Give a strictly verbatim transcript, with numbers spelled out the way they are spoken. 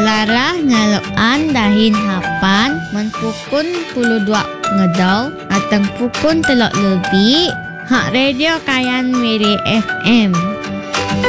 Lara ngaloan dahin hapan manpukun puluh dua ngadaw at ang pukun telok lebi. Hak Radio Kayan Miri F M.